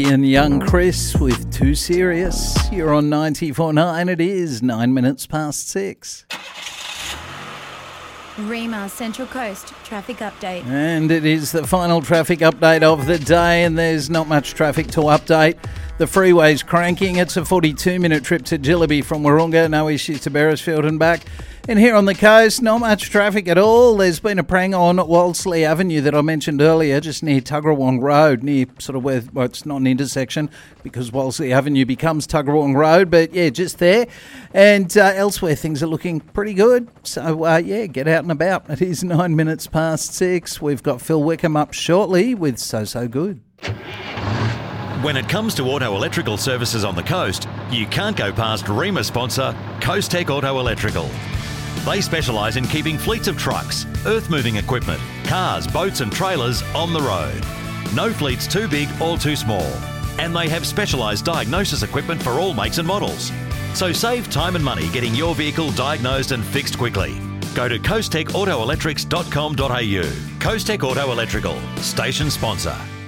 And young Chris with Too Serious. You're on 94.9. It is 9 minutes past 6. Rima Central Coast traffic update. And it is the final traffic update of the day, and there's not much traffic to update. The freeway's cranking. It's a 42-minute trip to Jillaby from Wahroonga. No issues to Beresfield and back. And here on the coast, not much traffic at all. There's been a prang on Wolseley Avenue that I mentioned earlier, just near Tuggerawong Road, near sort of where, well, it's not an intersection because Wolseley Avenue becomes Tuggerawong Road, but yeah, just there. And elsewhere, things are looking pretty good. So, yeah, get out and about. It is 9 minutes past 6. We've got Phil Wickham up shortly with So Good. When it comes to auto electrical services on the coast, you can't go past Rima sponsor, Coast Tech Auto Electrical. They specialise in keeping fleets of trucks, earth-moving equipment, cars, boats and trailers on the road. No fleet's too big or too small. And they have specialised diagnosis equipment for all makes and models. So save time and money getting your vehicle diagnosed and fixed quickly. Go to coasttechautoelectrics.com.au. Coast Tech Auto Electrical, station sponsor.